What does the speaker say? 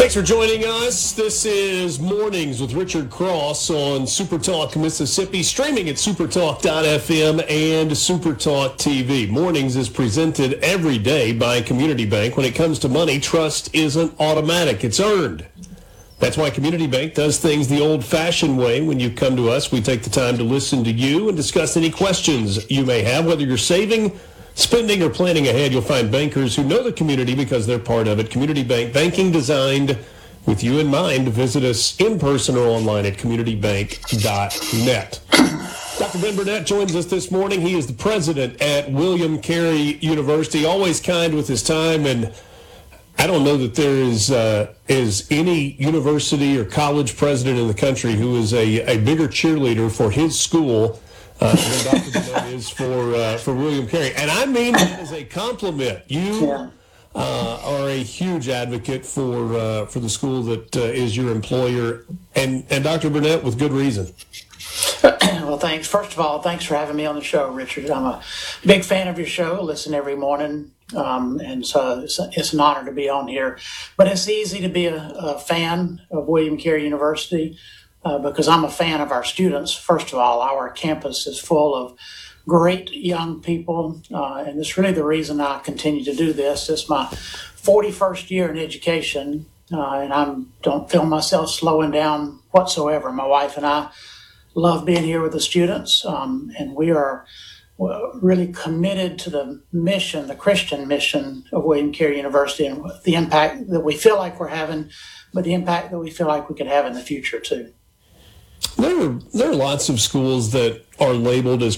Thanks for joining us. This is Mornings with Richard Cross on SuperTalk Mississippi, streaming at supertalk.fm and SuperTalk TV. Mornings is presented every day by Community Bank. When it comes to money, trust isn't automatic. It's earned. That's why Community Bank does things the old-fashioned way. When you come to us, we take the time to listen to you and discuss any questions you may have. Whether you're saving, spending, or planning ahead, you'll find bankers who know the community because they're part of it. Community Bank, banking designed with you in mind. Visit us in person or online at communitybank.net. Dr. Ben Burnett joins us this morning. He is the president at William Carey University, always kind with his time, and I don't know that there is any university or college president in the country who is a bigger cheerleader for his school than Dr. Burnett is for William Carey. And I mean that as a compliment. You are a huge advocate for the school that is your employer, and Dr. Burnett, with good reason. Well, thanks. First of all, thanks for having me on the show, Richard. I'm a big fan of your show. Listen every morning, and so it's an honor to be on here. But it's easy to be a fan of William Carey University because I'm a fan of our students. First of all, our campus is full of great young people, and it's really the reason I continue to do this. It's my 41st year in education, and I don't feel myself slowing down whatsoever. My wife and I love being here with the students, and we are really committed to the mission, the Christian mission of William Carey University, and the impact that we feel like we're having, but the impact that we feel like we could have in the future too. There are lots of schools that are labeled as